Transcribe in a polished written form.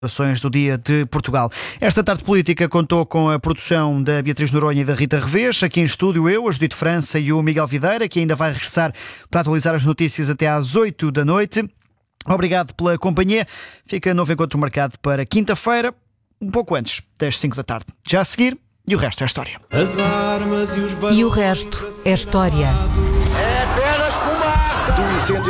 Ações do Dia de Portugal. Esta tarde política contou com a produção da Beatriz Noronha e da Rita Revés. Aqui em estúdio eu, a Judite França e o Miguel Videira, que ainda vai regressar para atualizar as notícias até às 8 da noite. Obrigado pela companhia. Fica novo encontro marcado para quinta-feira, um pouco antes das 5 da tarde. Já a seguir, e o resto é história. As armas e os E o resto é história. É apenas fumaça! Do incêndio